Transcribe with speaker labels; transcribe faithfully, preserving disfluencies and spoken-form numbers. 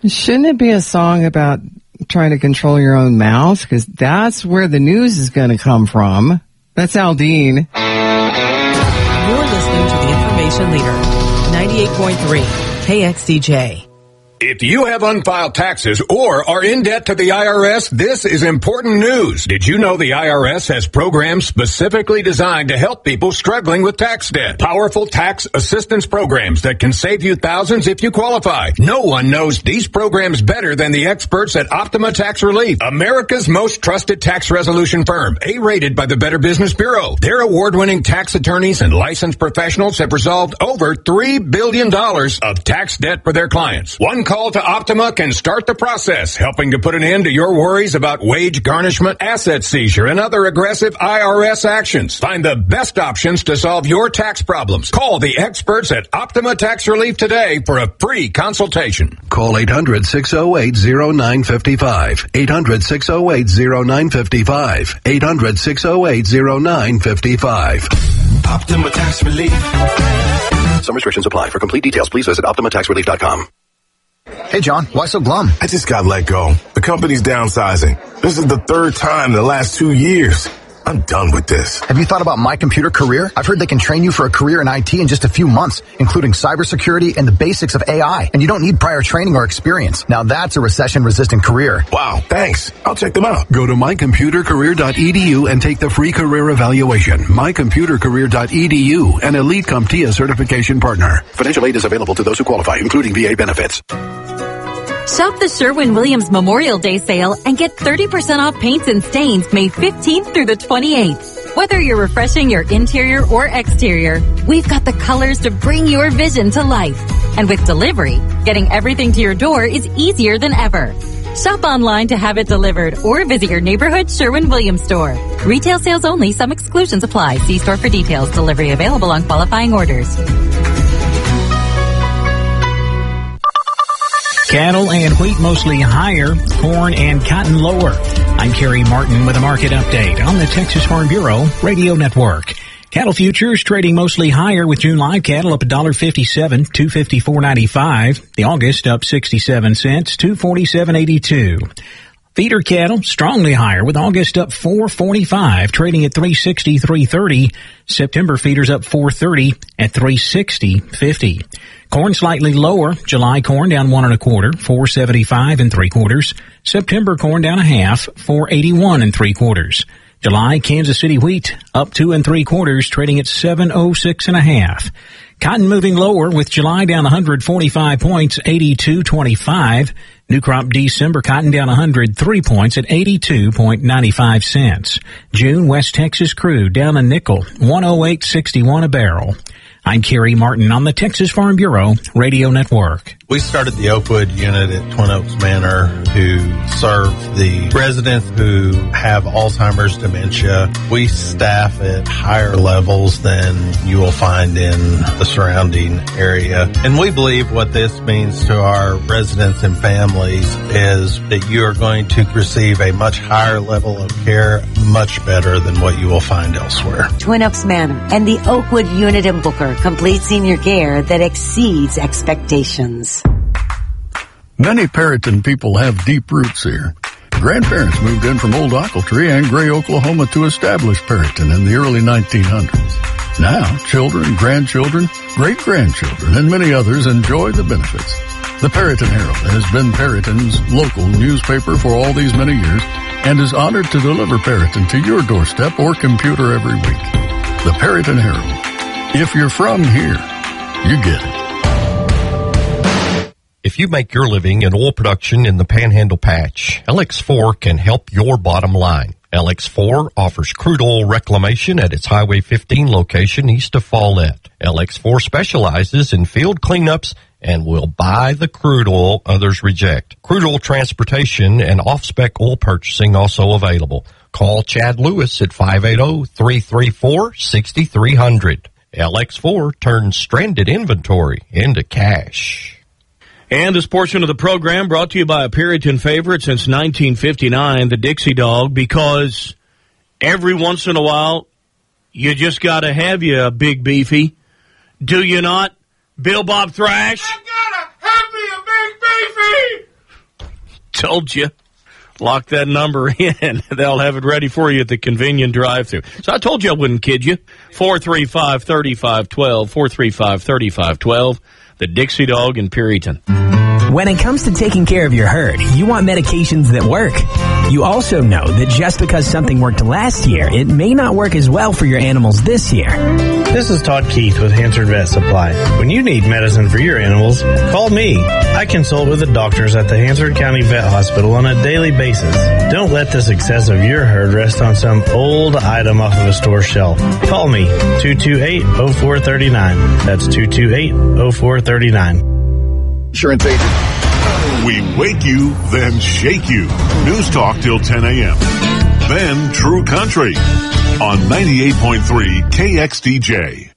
Speaker 1: Shouldn't it be a song about trying to control your own mouth? Because that's where the news is going to come from. That's Aldine.
Speaker 2: You're listening to the Information Leader, ninety-eight point three K X D J.
Speaker 3: If you have unfiled taxes or are in debt to the I R S, this is important news. Did you know the I R S has programs specifically designed to help people struggling with tax debt? Powerful tax assistance programs that can save you thousands if you qualify. No one knows these programs better than the experts at Optima Tax Relief, America's most trusted tax resolution firm, A-rated by the Better Business Bureau. Their award-winning tax attorneys and licensed professionals have resolved over three billion dollars of tax debt for their clients. One call to Optima can start the process, helping to put an end to your worries about wage garnishment, asset seizure, and other aggressive I R S actions. Find the best options to solve your tax problems. Call the experts at Optima Tax Relief today for a free consultation.
Speaker 4: Call eight hundred, six oh eight, oh nine five five. eight hundred, six oh eight, oh nine five five. eight hundred, six oh eight, oh nine five five.
Speaker 5: Optima Tax Relief.
Speaker 4: Some restrictions apply. For complete details, please visit optima tax relief dot com.
Speaker 6: Hey, John, why so glum?
Speaker 5: I just got let go. The company's downsizing. This is the third time in the last two years. I'm done with this.
Speaker 6: Have you thought about My Computer Career? I've heard they can train you for a career in I T in just a few months, including cybersecurity and the basics of A I. And you don't need prior training or experience. Now that's a recession-resistant career.
Speaker 5: Wow, thanks. I'll check them out.
Speaker 4: Go to my computer career dot e d u and take the free career evaluation. my computer career dot e d u, an Elite CompTIA certification partner. Financial aid is available to those who qualify, including V A benefits.
Speaker 7: Shop the Sherwin-Williams Memorial Day sale and get thirty percent off paints and stains May fifteenth through the twenty-eighth. Whether you're refreshing your interior or exterior, we've got the colors to bring your vision to life. And with delivery, getting everything to your door is easier than ever. Shop online to have it delivered or visit your neighborhood Sherwin-Williams store. Retail sales only. Some exclusions apply. See store for details. Delivery available on qualifying orders.
Speaker 8: Cattle and wheat mostly higher, corn and cotton lower. I'm Kerry Martin with a market update on the Texas Farm Bureau Radio Network. Cattle futures trading mostly higher with June live cattle up one dollar fifty-seven, two fifty-four ninety-five. The August up sixty-seven cents, two forty-seven eighty-two. Feeder cattle strongly higher with August up four forty-five, trading at three sixty, three thirty. September feeders up four thirty at three sixty fifty. Corn slightly lower. July corn down one and a quarter, four seventy-five and three quarters. September corn down a half, four eighty-one and three quarters. July Kansas City wheat up two and three quarters, trading at seven oh six and a half. Cotton moving lower with July down one hundred forty-five points, eighty-two twenty-five. New crop December cotton down one hundred three points at eighty-two ninety-five cents. June West Texas crude down a nickel, one oh eight sixty-one a barrel. I'm Kerry Martin on the Texas Farm Bureau Radio Network.
Speaker 9: We started the Oakwood unit at Twin Oaks Manor to serve the residents who have Alzheimer's, dementia. We staff at higher levels than you will find in the surrounding area. And we believe what this means to our residents and families is that you are going to receive a much higher level of care, much better than what you will find elsewhere.
Speaker 10: Twin Oaks Manor and the Oakwood unit in Booker. Complete senior care that exceeds expectations.
Speaker 11: Many Perryton people have deep roots here. Grandparents moved in from Old Ochiltree and Gray, Oklahoma to establish Perryton in the early nineteen hundreds. Now, children, grandchildren, great-grandchildren, and many others enjoy the benefits. The Perryton Herald has been Perryton's local newspaper for all these many years and is honored to deliver Perryton to your doorstep or computer every week. The Perryton Herald. If you're from here, you get it.
Speaker 12: If you make your living in oil production in the Panhandle Patch, L X four can help your bottom line. L X four offers crude oil reclamation at its Highway fifteen location east of Follette. L X four specializes in field cleanups and will buy the crude oil others reject. Crude oil transportation and off-spec oil purchasing also available. Call Chad Lewis at five eight zero, three three four, six three zero zero. L X four turns stranded inventory into cash.
Speaker 13: And this portion of the program brought to you by a Perryton favorite since nineteen fifty-nine, the Dixie Dog, because every once in a while, you just got to have you a big beefy. Do you not, Bill Bob Thrash?
Speaker 14: I gotta have me a big beefy!
Speaker 13: told you. Lock that number in. They'll have it ready for you at the convenient drive-thru. So I told you I wouldn't kid you. four three five, three five one two, four three five, three five one two, the Dixie Dog in Perryton.
Speaker 14: When it comes to taking care of your herd, you want medications that work. You also know that just because something worked last year, it may not work as well for your animals this year.
Speaker 15: This is Todd Keith with Hansard Vet Supply. When you need medicine for your animals, call me. I consult with the doctors at the Hansard County Vet Hospital on a daily basis. Don't let the success of your herd rest on some old item off of a store shelf. Call me, two two eight, oh four three nine. That's two two eight, oh four three nine.
Speaker 16: Insurance agent.
Speaker 17: We wake you, then shake you. News Talk till ten a.m. Then True Country on ninety-eight point three K X D J.